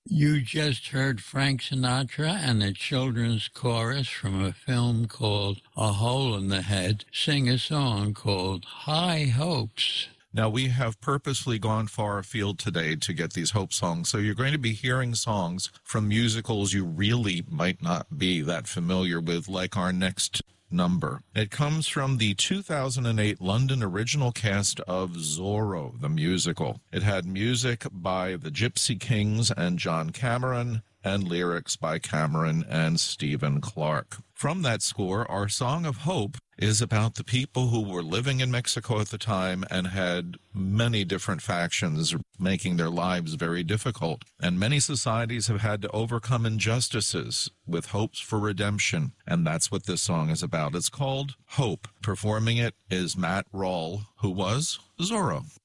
You just heard Frank Sinatra and the children's chorus from a film called A Hole in the Head sing a song called High Hopes. Now, we have purposely gone far afield today to get these hope songs, so you're going to be hearing songs from musicals you really might not be that familiar with, like our next number. It comes from the 2008 London original cast of Zorro, the musical. It had music by the Gypsy Kings and John Cameron, and lyrics by Cameron and Stephen Clark. From that score, our Song of Hope is about the people who were living in Mexico at the time and had many different factions making their lives very difficult. And many societies have had to overcome injustices with hopes for redemption. And that's what this song is about. It's called Hope. Performing it is Matt Rall, who was Zorro.